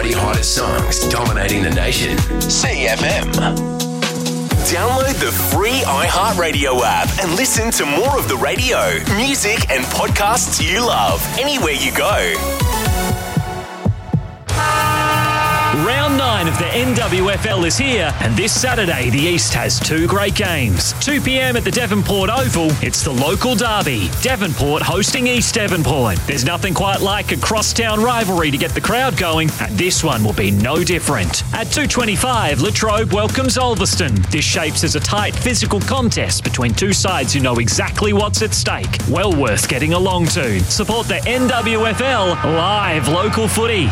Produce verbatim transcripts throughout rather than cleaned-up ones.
twenty hottest songs dominating the nation. C F M. Download the free iHeartRadio app and listen to more of the radio, music and podcasts you love anywhere you go. Round nine of the N W F L is here, and this Saturday the East has two great games. two p.m. at the Devonport Oval, it's the local derby. Devonport hosting East Devonport. There's nothing quite like a crosstown rivalry to get the crowd going, and this one will be no different. At two twenty-five, Latrobe welcomes Ulverston. This shapes as a tight physical contest between two sides who know exactly what's at stake. Well worth getting along to. Support the N W F L live local footy.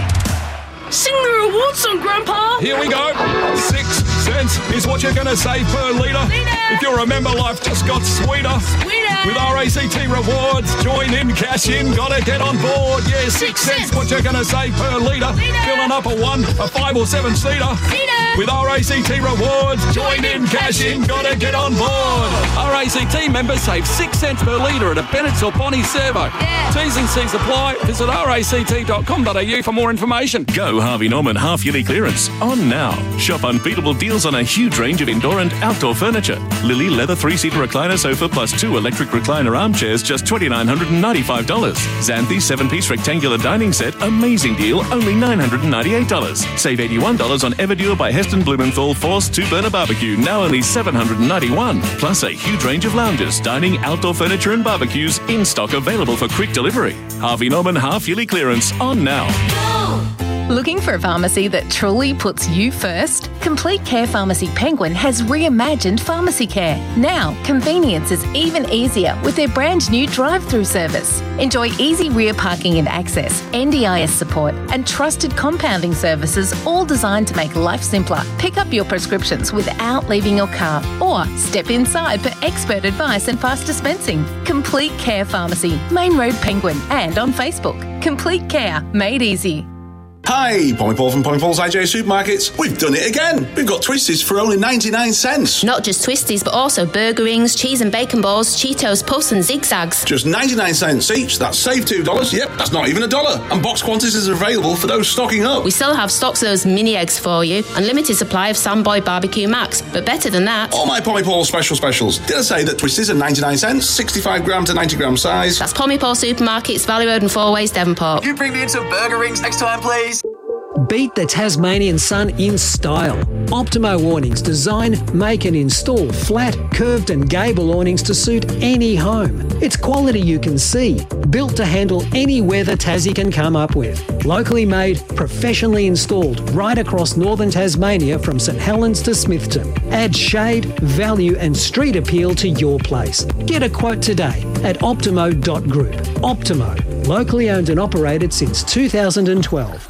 Sing the reward song, Grandpa! Here we go. Six cents is what you're going to save per litre. If you remember, life just got sweeter. Sweeter! With R A C T Rewards, join in, cash in, gotta get on board. Yeah, six, six cents, what you're going to save per litre. Filling up a one, a five or seven seater. With R A C T Rewards, join in, cash in, gotta get on board. R A C T members save six cents per litre at a Bennett's or Bonnie servo. Yeah. T's and C's apply. Visit r a c t dot com dot a u for more information. Go Harvey Norman half-yearly clearance on now. Shop unbeatable deals on a huge range of indoor and outdoor furniture. Lily leather three-seater recliner sofa plus two electric recliner armchairs, just two thousand nine hundred ninety-five dollars. Xanthi seven-piece rectangular dining set, amazing deal, only nine hundred ninety-eight dollars. Save eighty-one dollars on Everdure by Heston Blumenthal Force two-burner barbecue, now only seven hundred ninety-one dollars. Plus a huge range of lounges, dining, outdoor furniture and barbecues in stock, available for quick delivery. Harvey Norman half-yearly clearance on now. Looking for a pharmacy that truly puts you first? Complete Care Pharmacy Penguin has reimagined pharmacy care. Now, convenience is even easier with their brand new drive-through service. Enjoy easy rear parking and access, N D I S support, and trusted compounding services, all designed to make life simpler. Pick up your prescriptions without leaving your car, or step inside for expert advice and fast dispensing. Complete Care Pharmacy, Main Road Penguin, and on Facebook. Complete Care, made easy. Hi, Pommy Paul from Pommy Paul's I J Supermarkets. We've done it again. We've got Twisties for only ninety-nine cents. Not just Twisties, but also burger rings, cheese and bacon balls, Cheetos, Puffs and Zigzags. Just ninety-nine cents each. That's save two dollars. Yep, that's not even a dollar. And box quantities are available for those stocking up. We still have stocks of those mini eggs for you. Unlimited supply of Samboy Barbecue Max. But better than that, all my Pommy Paul special specials. Did I say that Twisties are ninety-nine cents, sixty-five gram to ninety gram size? That's Pommy Paul Supermarkets, Valley Road and Four Ways, Devonport. Can you bring me in some burger rings next time, please? Beat the Tasmanian sun in style. Optimo awnings design, make and install flat, curved and gable awnings to suit any home. It's quality you can see, built to handle any weather Tassie can come up with. Locally made, professionally installed right across northern Tasmania from St Helens to Smithton. Add shade, value and street appeal to your place. Get a quote today at optimo dot group. Optimo, locally owned and operated since two thousand twelve.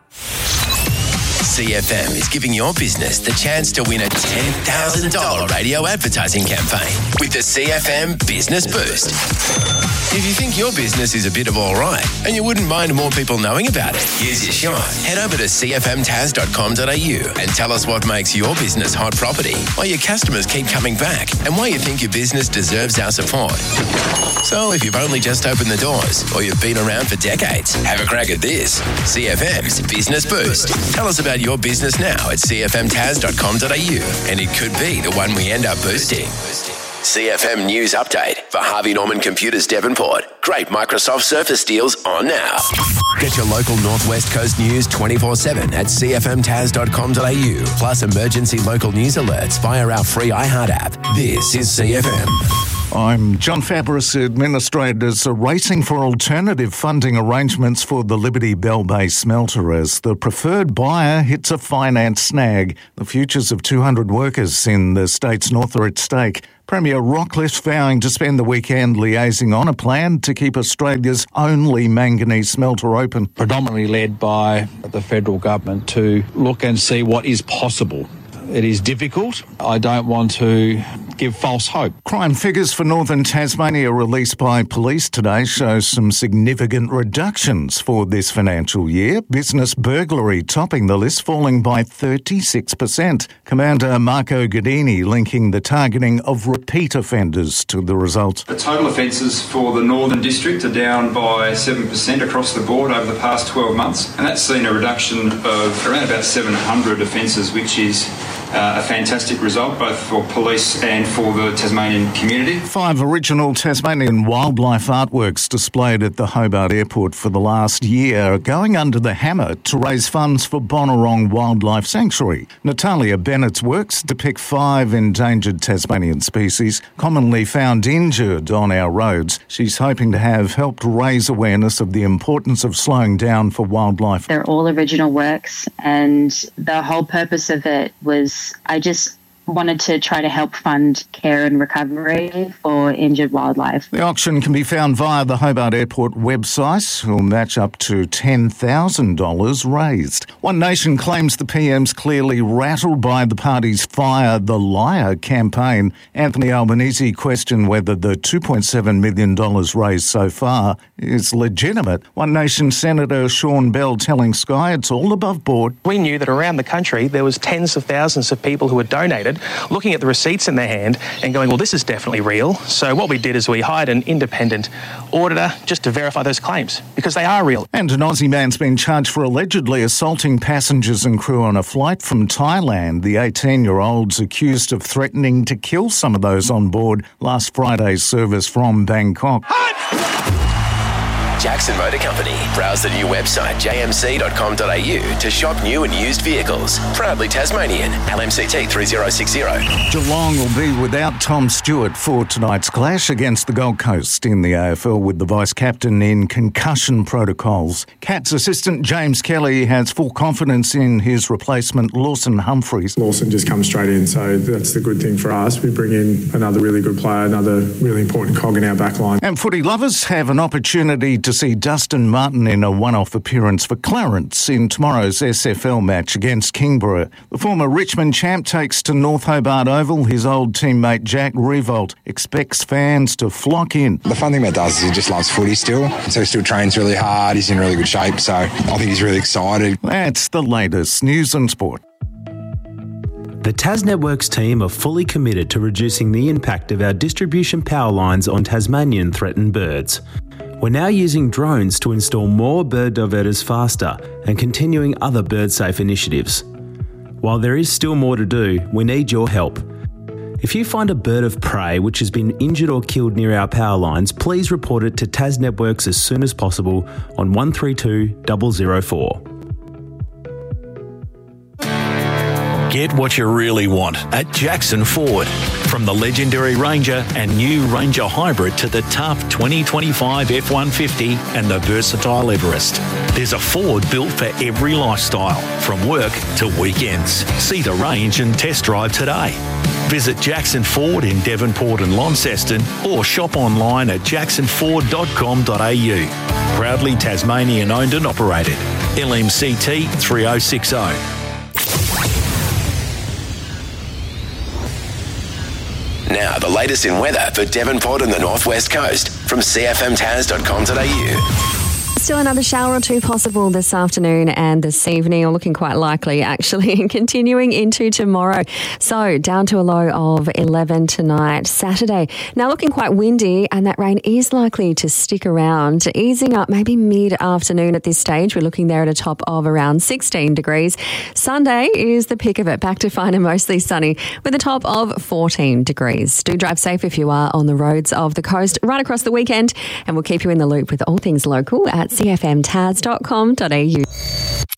C F M is giving your business the chance to win a ten thousand dollars radio advertising campaign with the C F M Business Boost. If you think your business is a bit of all right and you wouldn't mind more people knowing about it, here's your shot. Head over to c f m taz dot com dot a u and tell us what makes your business hot property, why your customers keep coming back, and why you think your business deserves our support. So if you've only just opened the doors or you've been around for decades, have a crack at this. C F M's Business Boost. Tell us about your business now at c f m taz dot com dot a u and it could be the one we end up boosting. C F M News Update for Harvey Norman Computers Devonport. Great Microsoft Surface deals on now. Get your local Northwest Coast news twenty-four seven at c f m taz dot com dot a u, plus emergency local news alerts via our free iHeart app. This is C F M. I'm John Fabris. Administrators are racing for alternative funding arrangements for the Liberty Bell Bay smelter as the preferred buyer hits a finance snag. The futures of two hundred workers in the state's north are at stake. Premier Rockcliffe vowing to spend the weekend liaising on a plan to keep Australia's only manganese smelter open. Predominantly led by the federal government to look and see what is possible. It is difficult. I don't want to give false hope. Crime figures for northern Tasmania released by police today show some significant reductions for this financial year. Business burglary topping the list, falling by thirty-six percent. Commander Marco Guidini linking the targeting of repeat offenders to the result. The total offences for the Northern District are down by seven percent across the board over the past twelve months, and that's seen a reduction of around about seven hundred offences, which is uh, a fantastic result both for police and for the Tasmanian community. Five original Tasmanian wildlife artworks displayed at the Hobart Airport for the last year are going under the hammer to raise funds for Bonnarong Wildlife Sanctuary. Natalia Bennett's works depict five endangered Tasmanian species commonly found injured on our roads. She's hoping to have helped raise awareness of the importance of slowing down for wildlife. They're all original works, and the whole purpose of it was I just wanted to try to help fund care and recovery for injured wildlife. The auction can be found via the Hobart Airport website. Will match up to ten thousand dollars raised. One Nation claims the P M's clearly rattled by the party's Fire the Liar campaign. Anthony Albanese questioned whether the two point seven million dollars raised so far is legitimate. One Nation Senator Sean Bell telling Sky it's all above board. We knew that around the country there was tens of thousands of people who had donated, looking at the receipts in their hand and going, well, this is definitely real. So what we did is we hired an independent auditor just to verify those claims, because they are real. And an Aussie man's been charged for allegedly assaulting passengers and crew on a flight from Thailand. The eighteen-year-old's accused of threatening to kill some of those on board last Friday's service from Bangkok. Jackson Motor Company. Browse the new website j m c dot com dot a u to shop new and used vehicles. Proudly Tasmanian. L M C T three zero six zero. Geelong will be without Tom Stewart for tonight's clash against the Gold Coast in the A F L, with the vice-captain in concussion protocols. Cats assistant James Kelly has full confidence in his replacement Lawson Humphreys. Lawson just comes straight in, so that's the good thing for us. We bring in another really good player, another really important cog in our back line. And footy lovers have an opportunity to see Dustin Martin in a one-off appearance for Clarence in tomorrow's S F L match against Kingborough. The former Richmond champ takes to North Hobart Oval. His old teammate Jack Revolt expects fans to flock in. The fun thing about Dust is he just loves footy still, so he still trains really hard. He's in really good shape, so I think he's really excited. That's the latest news and sport. The Tas Networks team are fully committed to reducing the impact of our distribution power lines on Tasmanian threatened birds. We're now using drones to install more bird diverters faster and continuing other bird-safe initiatives. While there is still more to do, we need your help. If you find a bird of prey which has been injured or killed near our power lines, please report it to Tas Networks as soon as possible on one three two zero zero four. Get what you really want at Jackson Ford. From the legendary Ranger and new Ranger Hybrid to the tough twenty twenty-five F one fifty and the versatile Everest. There's a Ford built for every lifestyle, from work to weekends. See the range and test drive today. Visit Jackson Ford in Devonport and Launceston or shop online at jackson ford dot com dot a u. Proudly Tasmanian owned and operated. L M C T three oh six oh. Now, the latest in weather for Devonport and the Northwest Coast from c f m tas dot com dot a u. Still another shower or two possible this afternoon and this evening, or looking quite likely actually, and continuing into tomorrow. So down to a low of eleven tonight, Saturday. Now looking quite windy, and that rain is likely to stick around, easing up maybe mid-afternoon at this stage. We're looking there at a top of around sixteen degrees. Sunday is the pick of it, back to fine and mostly sunny with a top of fourteen degrees. Do drive safe if you are on the roads of the coast right across the weekend, and we'll keep you in the loop with all things local at c f m tas dot com dot a u.